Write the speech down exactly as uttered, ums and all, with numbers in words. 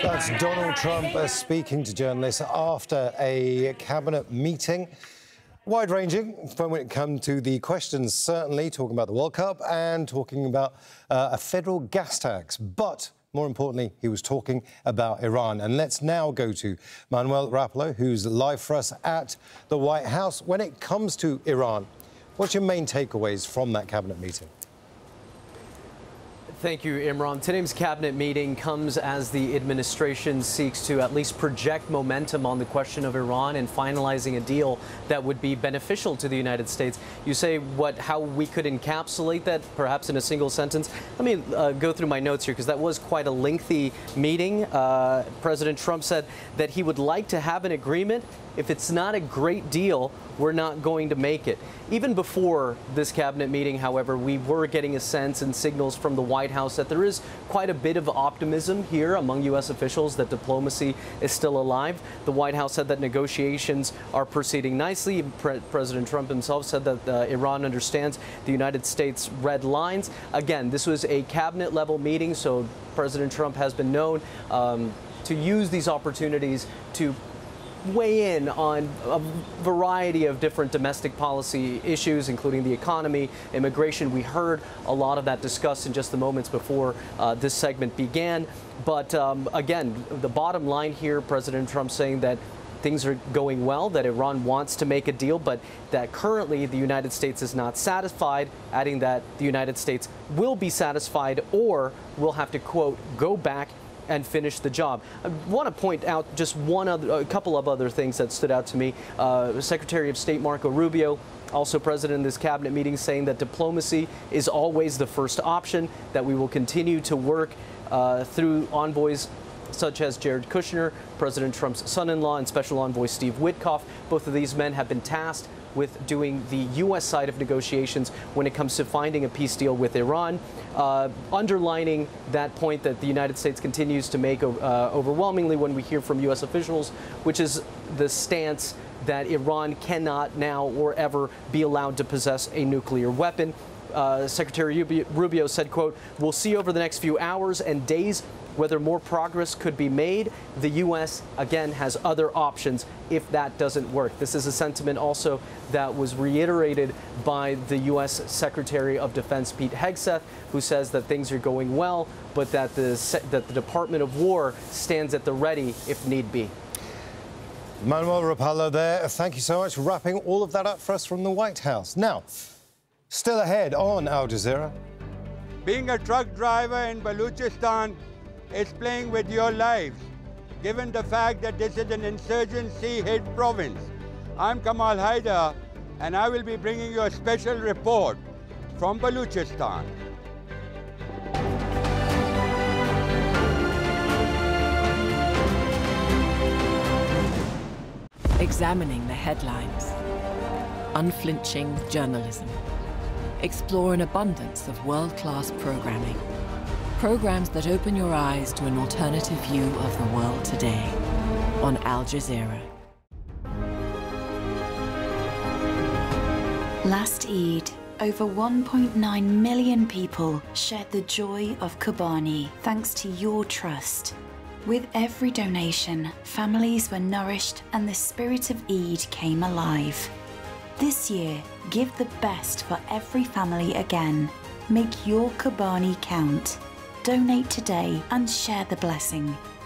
That's Donald Trump uh, speaking to journalists after a cabinet meeting. Wide-ranging when it comes to the questions, certainly talking about the World Cup and talking about uh, a federal gas tax. But more importantly, he was talking about Iran. And let's now go to Manuel Rapallo, who's live for us at the White House. When it comes to Iran, what's your main takeaways from that cabinet meeting? Thank you, Imran. Today's cabinet meeting comes as the administration seeks to at least project momentum on the question of Iran and finalizing a deal that would be beneficial to the United States. You say what, how we could encapsulate that, perhaps in a single sentence. Let me uh, go through my notes here, because that was quite a lengthy meeting. Uh, President Trump said that he would like to have an agreement. If it's not a great deal, we're not going to make it. Even before this cabinet meeting, however, we were getting a sense and signals from the White House that there is quite a bit of optimism here among U S officials that diplomacy is still alive. The White House said that negotiations are proceeding nicely. Pre- President Trump himself said that uh, Iran understands the United States' red lines. Again, this was a cabinet level meeting, so President Trump has been known um, to use these opportunities to weigh in on a variety of different domestic policy issues, including the economy, immigration. We heard a lot of that discussed in just the moments before uh, this segment began. But um, again, the bottom line here, President Trump saying that things are going well, that Iran wants to make a deal, but that currently the United States is not satisfied, adding that the United States will be satisfied or will have to, quote, go back and finish the job. I want to point out just one other, a couple of other things that stood out to me. Uh, Secretary of State Marco Rubio, also present in this cabinet meeting, saying that diplomacy is always the first option, that we will continue to work uh, through envoys such as Jared Kushner, President Trump's son-in-law, and Special Envoy Steve Witkoff. Both of these men have been tasked with doing the U S side of negotiations when it comes to finding a peace deal with Iran, uh, underlining that point that the United States continues to make uh, overwhelmingly when we hear from U S officials, which is the stance that Iran cannot now or ever be allowed to possess a nuclear weapon. Uh, Secretary Rubio said, quote, "We'll see over the next few hours and days whether more progress could be made. The U S, again, has other options if that doesn't work." This is a sentiment also that was reiterated by the U S Secretary of Defense, Pete Hegseth, who says that things are going well, but that the, that the Department of War stands at the ready if need be. Manuel Rapallo there. Thank you so much, wrapping all of that up for us from the White House. Now, still ahead on Al Jazeera. Being a truck driver in Balochistan is playing with your lives, given the fact that this is an insurgency-hit province. I'm Kamal Haider, and I will be bringing you a special report from Balochistan. Examining the headlines, unflinching journalism. Explore an abundance of world-class programming. Programs that open your eyes to an alternative view of the world today on Al Jazeera. Last Eid, over one point nine million people shared the joy of Kobani thanks to your trust. With every donation, families were nourished and the spirit of Eid came alive. This year, give the best for every family again. Make your Kobani count. Donate today and share the blessing.